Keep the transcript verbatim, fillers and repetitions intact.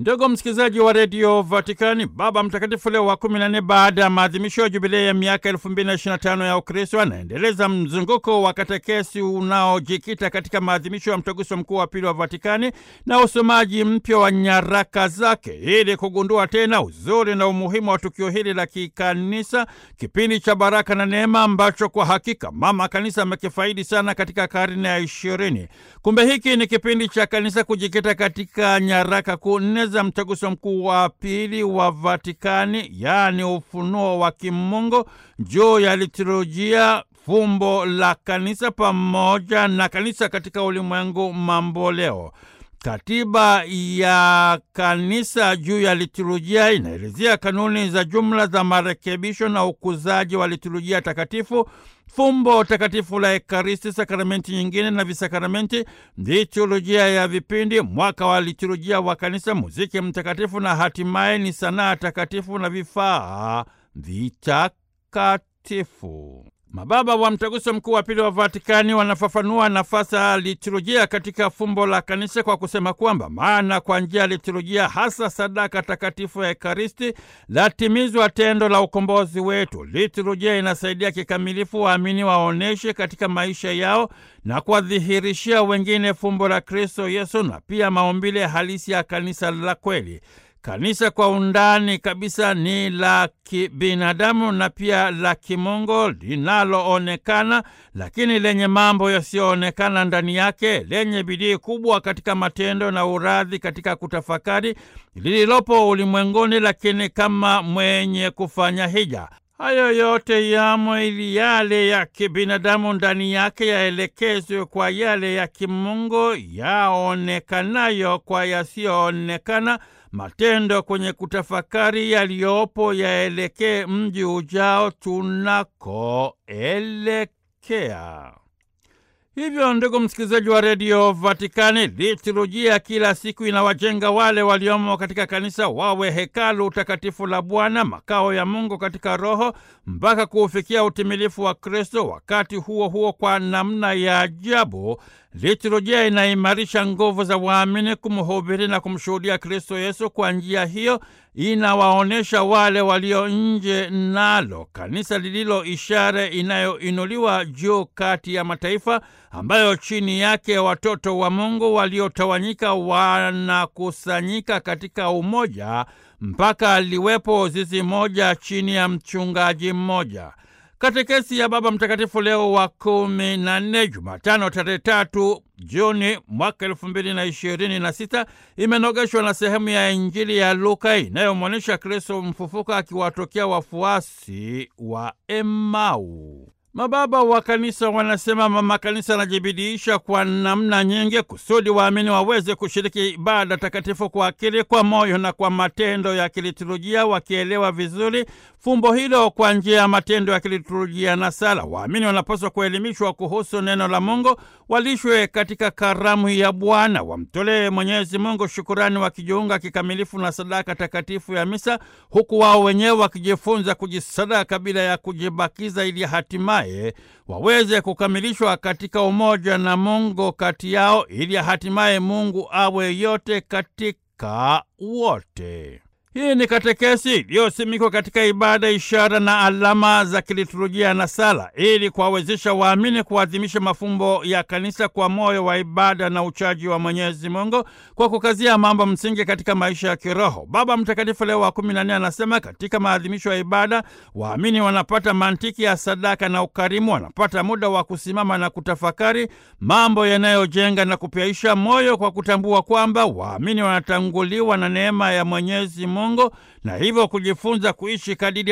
Ndugu msikilizaji wa redio Vatikani, Baba Mtakatifu Leo wa kumi na nne, baada ya maadhimisho ya jubilei ya miaka elfu mbili na ishirini na tano ya Ukristo, anaendeleza mzunguko wa katekesi unaojikita katika maadhimisho ya mtaguso mkuu wa pili wa Vatikani na usomaji mpya wa nyaraka zake, ili kugundua tena uzuri na umuhimu wa tukio hili la kikanisa, kipindi cha baraka na neema ambacho kwa hakika Mama Kanisa amekifaidi sana katika karne ya ishirini. Kumbe hiki ni kipindi cha kanisa kujikita katika nyaraka kuu nne za mtaguso mkuu wa pili wa Vatikani, yaani ufunuo wa kimungu juu ya liturujia, fumbo la kanisa pamoja na kanisa katika ulimwengu mamboleo. Katiba ya kanisa juu ya liturujia inaelezea kanuni za jumla za marekebisho na ukuzaji wa liturujia takatifu, fumbo takatifu la Ekaristi, sakramenti nyingine na visakramenti, liturujia ya vipindi, mwaka wa liturujia wa kanisa, muziki mtakatifu na hatimaye ni sanaa takatifu na vifaa vitakatifu. Mababa wa mtaguso mkuu wa pili wa Vatikani wanafafanua nafasi ya liturujia katika fumbo la kanisa kwa kusema kwamba maana kwa njia ya liturujia, hasa sadaka takatifu ya Ekaristi, latimizwa tendo la ukombozi wetu. Liturujia inasaidia kikamilifu waamini waoneshe katika maisha yao na kuwadhihirishia wengine fumbo la Kristo Yesu na pia maumbile halisi ya kanisa la kweli. Kanisa kwa undani kabisa ni la kibinadamu na pia la kimungu, linaloonekana lakini lenye mambo yasiyoonekana ndani yake, lenye bidii kubwa katika matendo na uradhi katika kutafakari lililopo ulimwenguni, lakini kama mwenye kufanya hija. Hayo yote yamo ili yale ya kibinadamu ndani yake yaelekezwe kwa yale ya kimungu, yaonekanayo kwa yasiyoonekana. Matendo kwenye kutafakari yaliyopo yaelekee mji ujao tunakoelekea. Hivyo ndugu msikilizaji wa redio Vatikani, liturujia kila siku inawajenga wale waliomo katika kanisa wawe hekalu takatifu la Bwana, makao ya Mungu katika roho, mpaka kuufikia utimilifu wa Kristo. Wakati huo huo, kwa namna ya ajabu, liturujia inaimarisha nguvu za waamini kumhubiri na kumshuhudia Kristo Yesu. Kwa njia hiyo inawaonesha wale walio nje nalo kanisa lililo ishara inayoinuliwa juu kati ya mataifa, ambayo chini yake watoto wa Mungu waliotawanyika wanakusanyika katika umoja mpaka liwepo zizi moja chini ya mchungaji mmoja. Katekesi ya Baba Mtakatifu Leo wa kumi na nne, Jumatano tarehe tatu Juni mwaka elfu mbili na ishirini na sita, imenogeshwa na sehemu ya Injili ya Luka inayomwonyesha Kristo mfufuka akiwatokea wafuasi wa Emau. Mababa wa kanisa wanasema Mama Kanisa anajibidiisha kwa namna nyingi kusudi waamini waweze kushiriki ibada takatifu kwa akili, kwa moyo na kwa matendo ya kiliturujia, wakielewa vizuri fumbo hilo kwa njia ya matendo ya kiliturujia na sala. Waamini wanapaswa kuelimishwa kuhusu neno la Mungu, walishwe katika karamu ya Bwana, wamtolee Mwenyezi Mungu shukurani, wakijiunga kikamilifu na sadaka takatifu ya misa, huku wao wenyewe wakijifunza kujisadaka bila ya kujibakiza, ili hatimaye waweze kukamilishwa katika umoja na Mungu kati yao, ili hatimaye Mungu awe yote katika wote. Hii ni katekesi iliyosimikwa katika ibada, ishara na alama za kiliturujia na sala, ili kuwawezesha waamini kuadhimisha mafumbo ya kanisa kwa moyo wa ibada na uchaji wa Mwenyezi Mungu, kwa kukazia mambo msingi katika maisha ya kiroho. Baba Mtakatifu Leo wa kumi na nne anasema katika maadhimisho ya ibada, waamini wanapata mantiki ya sadaka na ukarimu, wanapata muda wa kusimama na kutafakari mambo yanayojenga na kupyaisha moyo, kwa kutambua kwamba waamini wanatanguliwa na neema ya Mwenyezi Mungu na hivyo kujifunza kuishi kadiri